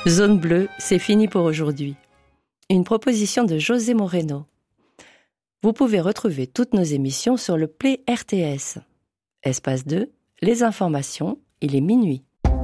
Zone bleue, c'est fini pour aujourd'hui. Une proposition de José Moreno. Vous pouvez retrouver toutes nos émissions sur le Play RTS. Espace 2, les informations, il est minuit.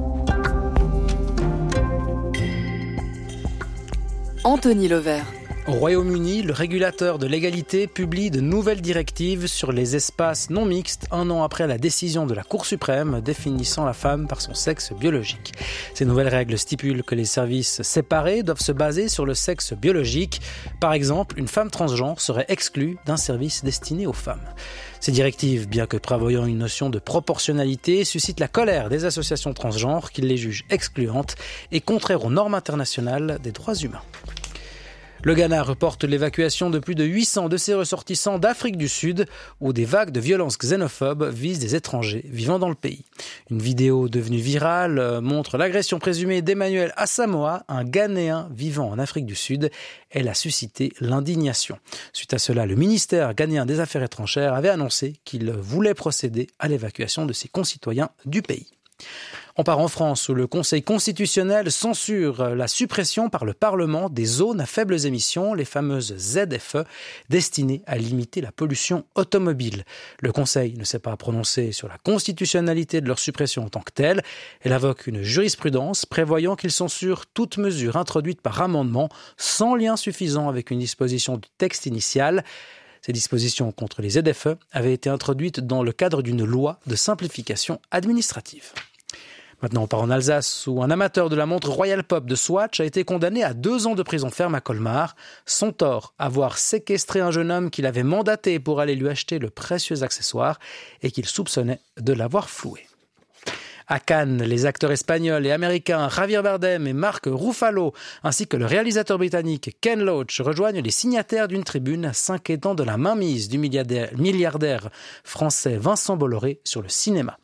Anthony Levert. Au Royaume-Uni, le régulateur de l'égalité publie de nouvelles directives sur les espaces non mixtes 1 an après la décision de la Cour suprême définissant la femme par son sexe biologique. Ces nouvelles règles stipulent que les services séparés doivent se baser sur le sexe biologique. Par exemple, une femme transgenre serait exclue d'un service destiné aux femmes. Ces directives, bien que prévoyant une notion de proportionnalité, suscitent la colère des associations transgenres qui les jugent excluantes et contraires aux normes internationales des droits humains. Le Ghana reporte l'évacuation de plus de 800 de ses ressortissants d'Afrique du Sud où des vagues de violences xénophobes visent des étrangers vivant dans le pays. Une vidéo devenue virale montre l'agression présumée d'Emmanuel Asamoah, un Ghanéen vivant en Afrique du Sud. Elle a suscité l'indignation. Suite à cela, le ministère ghanéen des Affaires étrangères avait annoncé qu'il voulait procéder à l'évacuation de ses concitoyens du pays. On part en France où le Conseil constitutionnel censure la suppression par le Parlement des zones à faibles émissions, les fameuses ZFE, destinées à limiter la pollution automobile. Le Conseil ne s'est pas prononcé sur la constitutionnalité de leur suppression en tant que telle. Elle invoque une jurisprudence prévoyant qu'il censure toute mesure introduite par amendement sans lien suffisant avec une disposition du texte initial. Ces dispositions contre les ZFE avaient été introduites dans le cadre d'une loi de simplification administrative. Maintenant, on part en Alsace où un amateur de la montre Royal Pop de Swatch a été condamné à 2 ans de prison ferme à Colmar. Son tort, avoir séquestré un jeune homme qu'il avait mandaté pour aller lui acheter le précieux accessoire et qu'il soupçonnait de l'avoir floué. À Cannes, les acteurs espagnols et américains Javier Bardem et Mark Ruffalo, ainsi que le réalisateur britannique Ken Loach, rejoignent les signataires d'une tribune s'inquiétant de la mainmise du milliardaire français Vincent Bolloré sur le cinéma.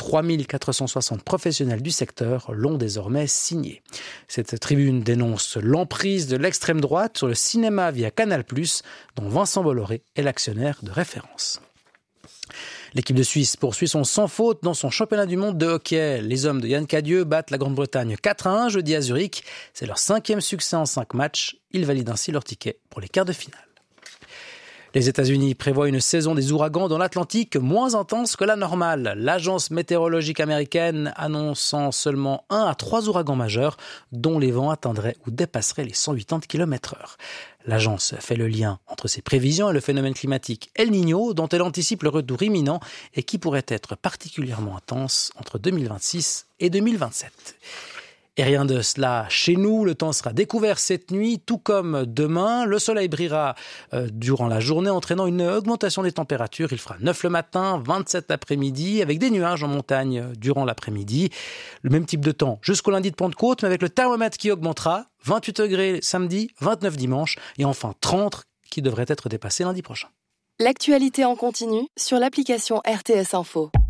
3460 professionnels du secteur l'ont désormais signé. Cette tribune dénonce l'emprise de l'extrême droite sur le cinéma via Canal+, dont Vincent Bolloré est l'actionnaire de référence. L'équipe de Suisse poursuit son sans faute dans son championnat du monde de hockey. Les hommes de Yann Cadieux battent la Grande-Bretagne 4-1 jeudi à Zurich. C'est leur 5e succès en 5 matchs. Ils valident ainsi leur ticket pour les quarts de finale. Les États-Unis prévoient une saison des ouragans dans l'Atlantique moins intense que la normale. L'agence météorologique américaine annonçant seulement 1 à 3 ouragans majeurs dont les vents atteindraient ou dépasseraient les 180 km/h. L'agence fait le lien entre ses prévisions et le phénomène climatique El Niño, dont elle anticipe le retour imminent et qui pourrait être particulièrement intense entre 2026 et 2027. Et rien de cela chez nous, le temps sera découvert cette nuit, tout comme demain. Le soleil brillera durant la journée, entraînant une augmentation des températures. Il fera 9 le matin, 27 l'après-midi, avec des nuages en montagne durant l'après-midi. Le même type de temps jusqu'au lundi de Pentecôte, mais avec le thermomètre qui augmentera. 28 degrés samedi, 29 dimanche, et enfin 30 qui devrait être dépassé lundi prochain. L'actualité en continu sur l'application RTS Info.